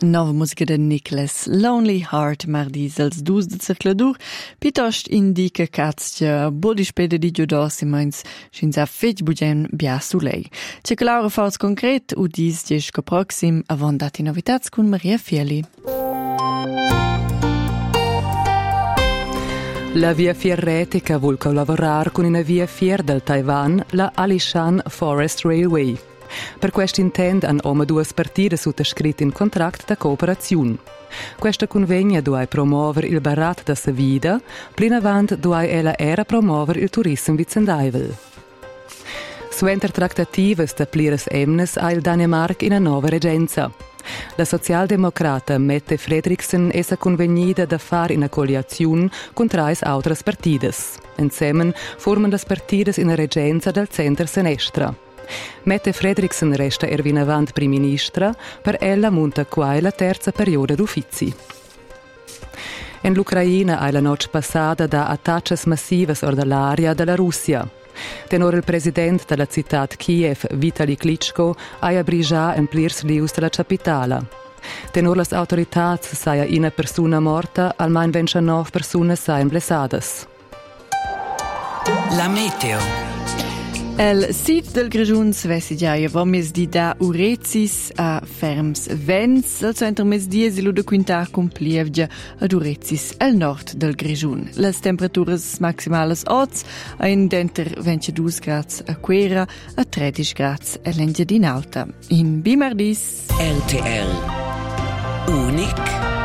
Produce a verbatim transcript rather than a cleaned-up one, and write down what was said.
Nova musica de Nicholas, Lonely Heart, mardis als dus de circladur, pitost indica cazia bodispede di giudosimens, schins a fetch bugen bia sulei. C'è che Laura faus concret, u dis jesco proxim, avon dati novitats con Maria Fieli. La via fierretica vuol collaborare con una via fier del Taiwan, la Alishan Forest Railway. Per questo intend han oma due partite sottoscritte in contratto da cooperazione. Questa convegna doveva promuovere il barat da sa vida, plin avant doveva ella era promuovere il turismo vicendaivel. Suenter trattative staplires emnes ha il Danemark in una nuova regenza. La socialdemocrata Mette Frederiksen è convegnita da fare una coalizione con tre altre partite. Insieme formano le partite in una regenza del centro-sinistra. Mette Frederiksen resta ervinavant prime ministra, per ella monta qua la terza periodo d'uffizi. In l'Ucraina ha la notte passata da attacchi massivi dall'area della Russia. Tenor il presidente della città Kiev, Vitali Klitschko, ha abbrigiato in plirs lius della capitale. Tenor le autorità saia una persona morta, almeno ventinove persone saien blessadas. La meteo. El sit del Grigiuns vessi già io mes di da urezis a ferms vents, al centro mes dies il de quintar con plievgia ad urezis al nord del Grigiun. Les temperaturas maximales oz a in denter ventidue grads a Quera a tredici grads a l'Engiadin Alta. In Bimardis L T L. Unic